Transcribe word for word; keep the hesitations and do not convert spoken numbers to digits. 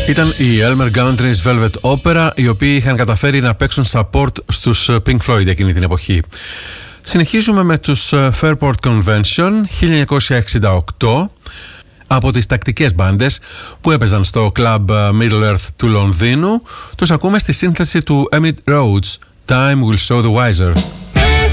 Ήταν οι Elmer Gantry's Velvet Opera, οι οποίοι είχαν καταφέρει να παίξουν support στους Pink Floyd εκείνη την εποχή. Συνεχίζουμε με τους Fairport Convention χίλια εννιακόσια εξήντα οκτώ, από τις τακτικές μπάντες που έπαιζαν στο Club Middle Earth του Λονδίνου. Τους ακούμε στη σύνθεση του Emmett Rhodes, Time Will Show the Wiser.